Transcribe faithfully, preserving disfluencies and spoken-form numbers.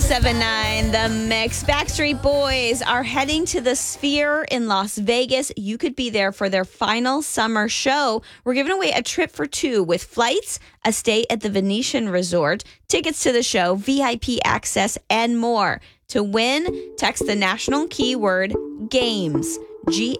seven nine, The Mix. Backstreet Boys are heading to the Sphere in Las Vegas. You could be there for their final summer show. We're giving away a trip for two with flights, a stay at the Venetian Resort, tickets to the show, V I P access, and more. To win, text the national keyword GAMES, G